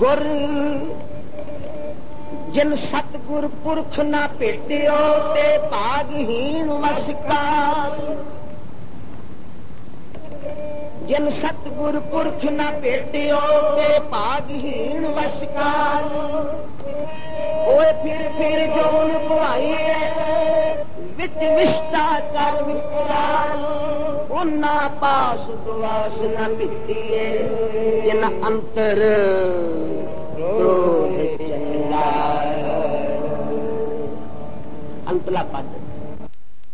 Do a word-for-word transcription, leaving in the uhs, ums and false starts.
गुर जिन सतगुर पुरख ना भेटियो ते भागहीन वसकार जिन सतगुर पुरख ना भेटियो ते भागहीन वसकार ओए फिर फिर जोन बुआई विच विस्ता कर विचार उन्ना पास दुआस न मिटिए जिन अंतर क्रोध चंगा अंतला पद